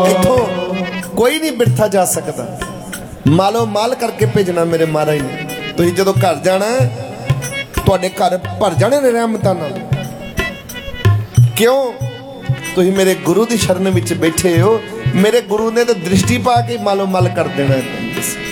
इथों कोई नहीं बिरथा जा सकता, मालो माल करके भेजना मेरे महाराज ने। तुसीं जदों घर जाना तुहाडे घर भर जाने ने रहमतां नाल। क्यों? तुसीं मेरे गुरु की शरण विच बैठे हो, मेरे गुरु ने तो दृष्टि पा के मालो माल कर देना है।